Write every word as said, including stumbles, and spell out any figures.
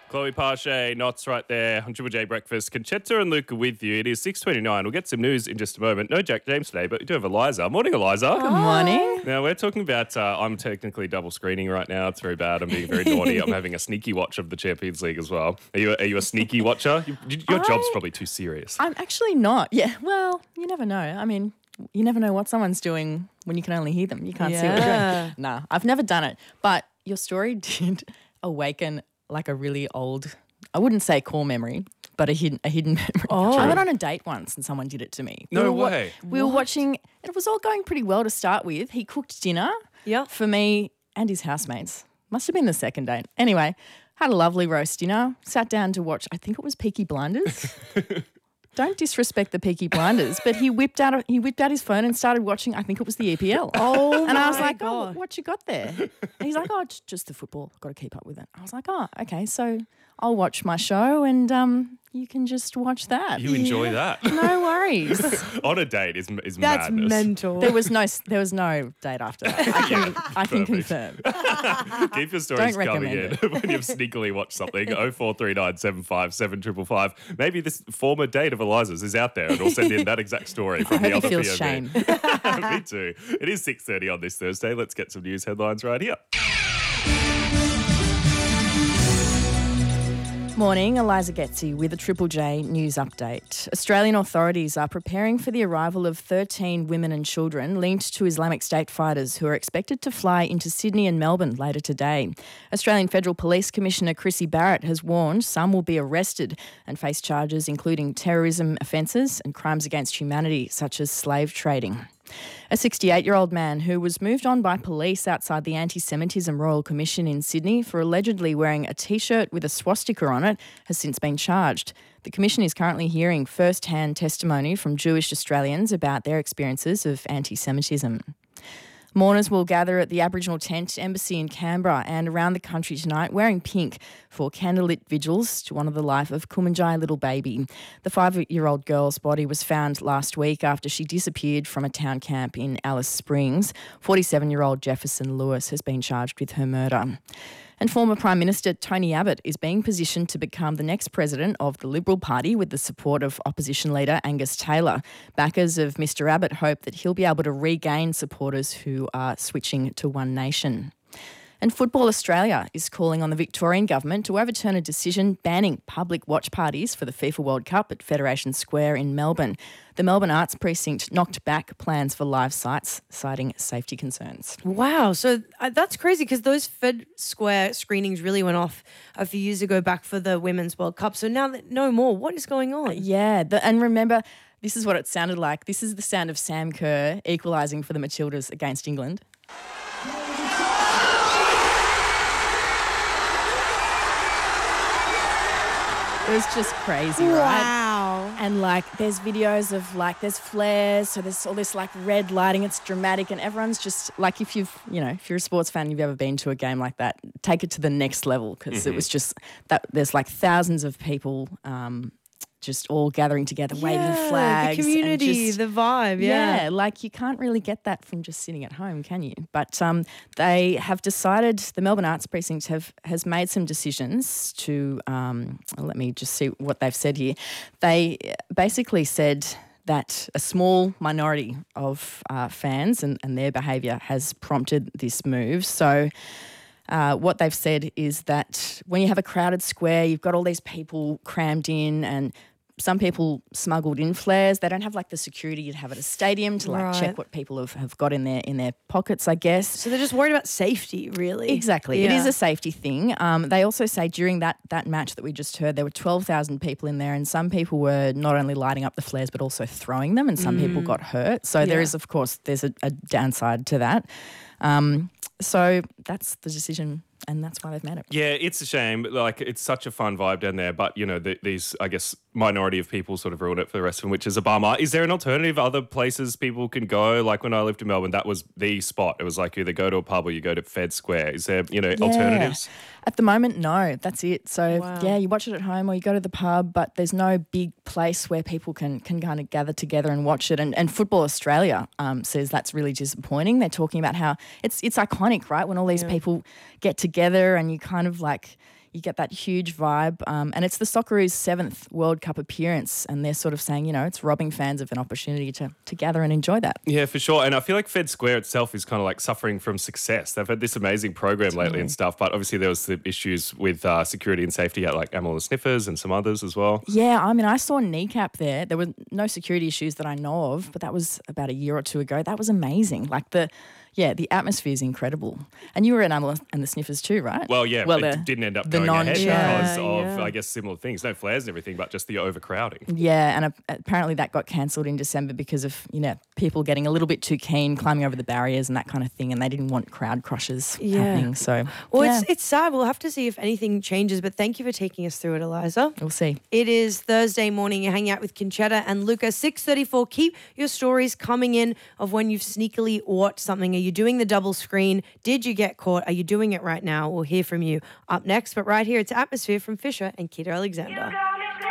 Chloe Pache, Knots right there on Triple J Breakfast. Conchetta and Luca with you. It is six twenty-nine. We'll get some news in just a moment. No Jack James today, but we do have Eliza. Morning, Eliza. Good morning. Now, we're talking about, uh, I'm technically double screening right now. It's very bad. I'm being very naughty. I'm having a sneaky watch of the Champions League as well. Are you, are you a sneaky watcher? You, your I- job's probably too serious. I'm actually not. Yeah, well, you never know. I mean, you never know what someone's doing when you can only hear them. You can't see what they're Yeah. doing. Nah, I've never done it. But your story did awaken like a really old, I wouldn't say core memory, but a hidden a hidden memory. Oh. I went on a date once and someone did it to me. No we were wa- way. we were watching, it was all going pretty well to start with. He cooked dinner Yeah. for me and his housemates. Must have been the second date. Anyway, had a lovely roast dinner, sat down to watch, I think it was Peaky Blinders. Don't disrespect the Peaky Blinders, but he whipped out he whipped out his phone and started watching, I think it was the E P L. Oh, And I was my like, oh, God. what you got there? And he's like, oh, it's just the football. I've got to keep up with it. I was like, oh, okay, so I'll watch my show and um, you can just watch that. You enjoy that. No worries. On a date is, is That's madness. mental. There was no there was no date after that. I can, I can perfect. confirm. Keep your stories Don't coming in recommend when you've sneakily watched something. oh four three nine seven five seven five five. Maybe this former date of Eliza's is out there and we'll send in that exact story from I the hope other he feels P O V. shame. Me too. It is six thirty on this Thursday. Let's get some news headlines right here. Morning, Eliza Getzi with a Triple J news update. Australian authorities are preparing for the arrival of thirteen women and children linked to Islamic State fighters who are expected to fly into Sydney and Melbourne later today. Australian Federal Police Commissioner Chrissy Barrett has warned some will be arrested and face charges including terrorism offences and crimes against humanity such as slave trading. A sixty-eight-year-old man who was moved on by police outside the Anti-Semitism Royal Commission in Sydney for allegedly wearing a T-shirt with a swastika on it has since been charged. The Commission is currently hearing first-hand testimony from Jewish Australians about their experiences of anti-Semitism. Mourners will gather at the Aboriginal Tent Embassy in Canberra and around the country tonight wearing pink for candlelit vigils to honour the life of Kumanjai Little Baby. The five-year-old girl's body was found last week after she disappeared from a town camp in Alice Springs. forty-seven-year-old Jefferson Lewis has been charged with her murder. And former Prime Minister Tony Abbott is being positioned to become the next president of the Liberal Party with the support of opposition leader Angus Taylor. Backers of Mr Abbott hope that he'll be able to regain supporters who are switching to One Nation. And Football Australia is calling on the Victorian government to overturn a decision banning public watch parties for the FIFA World Cup at Federation Square in Melbourne. The Melbourne Arts Precinct knocked back plans for live sites, citing safety concerns. Wow. So uh, that's crazy because those Fed Square screenings really went off a few years ago back for the Women's World Cup. So now that no more. What is going on? Yeah, the, and remember, this is what it sounded like. This is the sound of Sam Kerr equalising for the Matildas against England. It was just crazy, right? Wow. And like there's videos of like there's flares, so there's all this like red lighting, it's dramatic, and everyone's just like, if you've, you know, if you're a sports fan, you've ever been to a game like that, take it to the next level because Mm-hmm. it was just that there's like thousands of people um, just all gathering together, waving Yeah, flags. the and community, just- the vibe. yeah. Yeah. like you can't really get that from just sitting at home, can you? But um, they have decided, the Melbourne Arts Precinct have has made some decisions to, um, let me just see what they've said here. They basically said that a small minority of uh, fans and, and their behaviour has prompted this move. So Uh, what they've said is that when you have a crowded square, you've got all these people crammed in, and some people smuggled in flares. They don't have like the security you'd have at a stadium to like Right. check what people have, have got in their in their pockets, I guess. So they're just worried about safety, really. Exactly. It Yeah. is a safety thing. Um, they also say during that that match that we just heard, there were twelve thousand people in there, and some people were not only lighting up the flares but also throwing them, and some people got hurt. So there Yeah. is, of course, there's a, a downside to that. Um, so that's the decision, and that's why they've made it. Yeah, it's a shame. Like, it's such a fun vibe down there, but, you know, the, these, I guess, minority of people sort of ruined it for the rest of them, which is a bummer. Is there an alternative, other places people can go? Like, when I lived in Melbourne, that was the spot. It was like you either go to a pub or you go to Fed Square. Is there, you know, Yeah. alternatives? At the moment, no. That's it. So, Wow. yeah, you watch it at home or you go to the pub, but there's no big place where people can can kind of gather together and watch it. And, and Football Australia um, says that's really disappointing. They're talking about how it's it's iconic, right? When all these Yeah. people get together and you kind of like, you get that huge vibe. Um, and it's the Socceroos' seventh World Cup appearance, and they're sort of saying, you know, it's robbing fans of an opportunity to, to gather and enjoy that. Yeah, for sure. And I feel like Fed Square itself is kind of like suffering from success. They've had this amazing program lately Totally. and stuff, but obviously there was the issues with uh, security and safety at like Amel and Sniffers and some others as well. Yeah, I mean, I saw Kneecap there. There were no security issues that I know of, but that was about a year or two ago. That was amazing. Like the, yeah, the atmosphere is incredible. And you were at Amel and the Sniffers too, right? Well, yeah, well, it the, didn't end up the going ahead non-show. because Yeah, of, yeah. I guess, similar things. No flares and everything, but just the overcrowding. Yeah, and uh, apparently that got cancelled in December because of, you know, people getting a little bit too keen, climbing over the barriers and that kind of thing, and they didn't want crowd crushes Yeah. happening. So, Well, yeah, it's it's sad. We'll have to see if anything changes. But thank you for taking us through it, Eliza. we'll see. It is Thursday morning. You're hanging out with Conchetta and Luca. six thirty-four. Keep your stories coming in of when you've sneakily watched something. Are you doing the double screen? Did you get caught? Are you doing it right now? We'll hear from you up next. But right here, it's Atmosphere from Fisher and Keita Alexander.